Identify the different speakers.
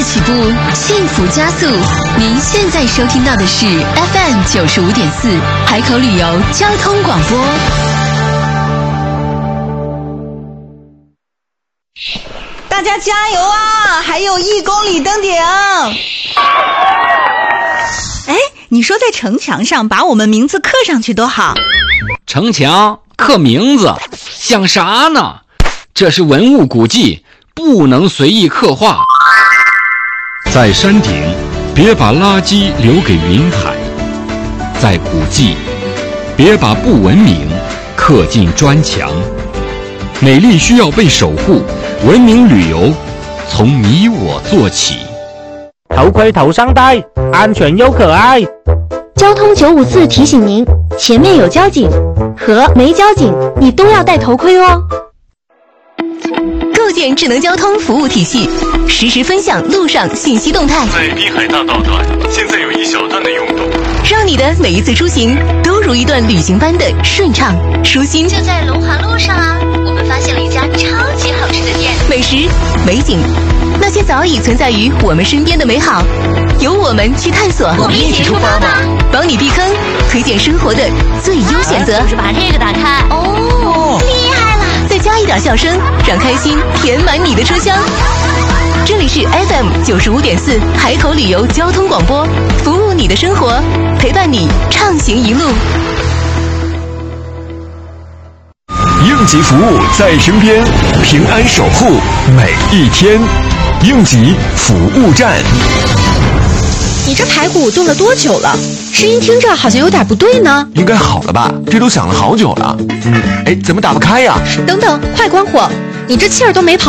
Speaker 1: 起步，幸福加速。您现在收听到的是 FM 95.4海口旅游交通广播。
Speaker 2: 大家加油啊！还有1公里登顶。哎，你说在城墙上把我们名字刻上去多好。
Speaker 3: 城墙刻名字想啥呢？这是文物古迹，不能随意刻画。
Speaker 4: 在山顶，别把垃圾留给云海；在古迹，别把不文明刻进砖墙。美丽需要被守护，文明旅游从你我做起。
Speaker 5: 头盔头上戴，安全又可爱。
Speaker 6: 交通954提醒您，前面有交警和没交警，你都要戴头盔哦。
Speaker 1: 构建智能交通服务体系，实时分享路上信息动态。
Speaker 7: 在滨海大道段，现在有一小段的拥堵，
Speaker 1: 让你的每一次出行都如一段旅行般的顺畅舒心。
Speaker 8: 就在龙华路上啊，我们发现了一家超级好吃的店，
Speaker 1: 美食、美景，那些早已存在于我们身边的美好，由我们去探索。
Speaker 8: 我们一起出发吧，
Speaker 1: 帮你避坑，推荐生活的最优选择。
Speaker 8: 就是把这个打开。哦，厉害了！
Speaker 1: 再加一点笑声，让开心填满你的车厢。这里是 FM 95.4海口旅游交通广播，服务你的生活，陪伴你畅行一路。
Speaker 9: 应急服务在身边，平安守护每一天。应急服务站。
Speaker 6: 你这排骨炖了多久了？声音听着好像有点不对呢。
Speaker 9: 应该好了吧？这都响了好久了。怎么打不开呀？
Speaker 6: 等等，快关火！你这气儿都没跑